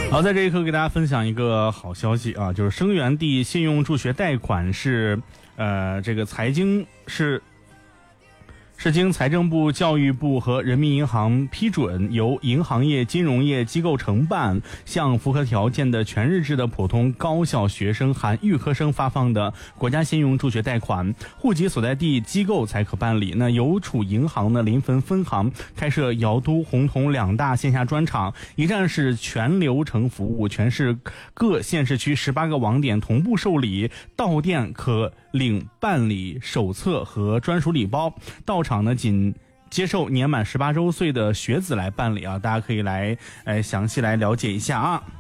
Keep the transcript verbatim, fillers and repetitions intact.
好，在这一刻给大家分享一个好消息啊，就是生源地信用助学贷款是呃这个财经是是经财政部、教育部和人民银行批准，由银行业金融业机构承办，向符合条件的全日制的普通高校学生含预科生发放的国家信用助学贷款，户籍所在地机构才可办理。那邮储银行呢临汾分行开设瑶都、洪洞两大线下专场，一站式全流程服务，全市各县市区十八个网点同步受理，到店可领办理手册和专属礼包，到场呢仅接受年满十八周岁的学子来办理啊，大家可以来呃详细来了解一下啊。